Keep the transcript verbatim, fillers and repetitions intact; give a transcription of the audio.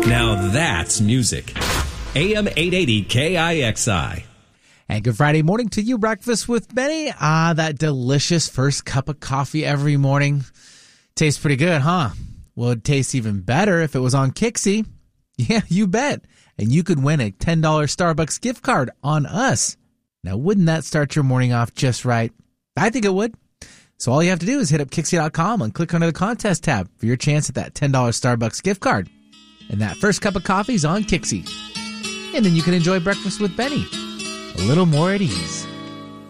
Now that's music. A M eight eighty K I X I. And good Friday morning to you, Breakfast with Benny. Ah, that delicious first cup of coffee every morning. Tastes pretty good, huh? Well, it'd taste even better if it was on Kixie. Yeah, you bet. And you could win a ten dollars Starbucks gift card on us. Now, wouldn't that start your morning off just right? I think it would. So all you have to do is hit up Kixie dot com and click under the contest tab for your chance at that ten dollars Starbucks gift card. And that first cup of coffee is on Kixie. And then you can enjoy Breakfast with Benny a little more at ease.